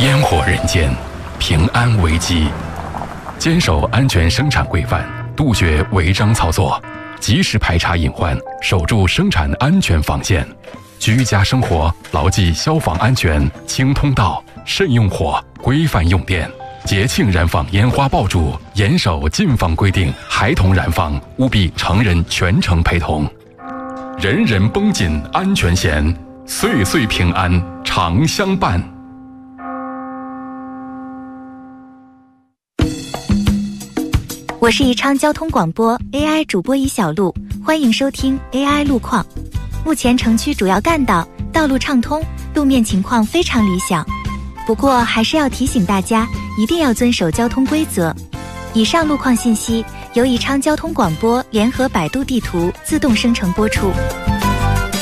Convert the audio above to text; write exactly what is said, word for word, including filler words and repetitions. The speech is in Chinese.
烟火人间，平安危机。坚守安全生产规范，杜绝违章操作，及时排查隐患，守住生产安全防线。居家生活牢记消防安全，清通道，慎用火，规范用电。节庆燃放烟花爆竹，严守禁放规定，孩童燃放务必成人全程陪同。人人绷紧安全弦，岁岁平安常相伴。 我是宜昌交通广播 A I 主播宜小璐，欢迎收听 A I 路况。目前城区主要干道道路畅通，路面情况非常理想。不过还是要提醒大家，一定要遵守交通规则。以上路况信息由宜昌交通广播联合百度地图自动生成播出。